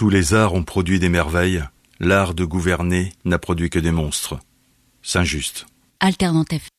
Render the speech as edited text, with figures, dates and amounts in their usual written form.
Tous les arts ont produit des merveilles. L'art de gouverner n'a produit que des monstres. Saint-Just. Alternative.